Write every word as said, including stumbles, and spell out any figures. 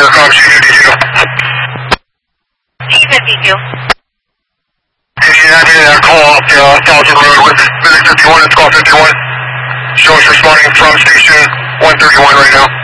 aircraft, C fifty-two. C fifty-two. If you're not getting that call off the uh, Thousand Road with Medic fifty-one, it's call fifty-one. Show us responding from station one thirty-one right now.